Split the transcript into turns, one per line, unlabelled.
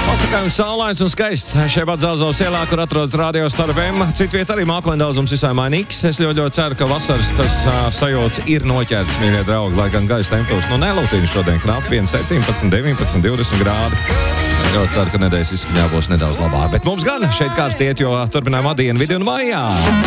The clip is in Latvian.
Pasakājums saulains un skaists. Šeit pat Zelzovas ielā, kur atrodas Radio Star FM. Citviet arī mākoņu daudzums visai mainīgs. Es ļoti ceru, ka vasaras tas sajūts ir noķerts, mīļie draugi, lai gan gaisa temperatūras nelūtīna šodien knapi 17, 19, 20 grādi. Ļoti ceru, ka nedēļas izskaņā būs nedaudz labāk. Bet mums gan šeit kārsti iet, jo turpinājumā dienu vidi un mājā.